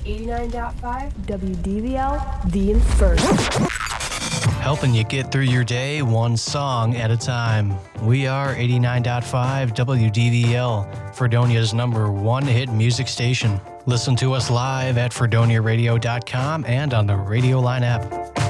89.5 WDVL, The Inferno. Helping you get through your day one song at a time. We are 89.5 WDVL, Fredonia's #1 hit music station. Listen to us live at FredoniaRadio.com and on the Radio Line app.